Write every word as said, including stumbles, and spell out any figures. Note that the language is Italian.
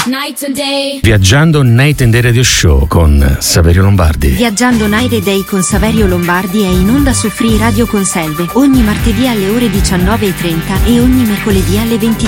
Night and day. Viaggiando Night and Day Radio Show con Saverio Lombardi. Viaggiando Night and Day con Saverio Lombardi è in onda su Free Radio Conselve ogni martedì alle ore diciannove e trenta e ogni mercoledì alle venti.